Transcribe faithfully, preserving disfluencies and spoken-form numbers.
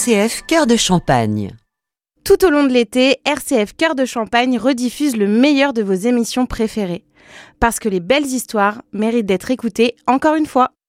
C F Cœur de Champagne. Tout au long de l'été, R C F Cœur de Champagne rediffuse le meilleur de vos émissions préférées. Parce que les belles histoires méritent d'être écoutées encore une fois.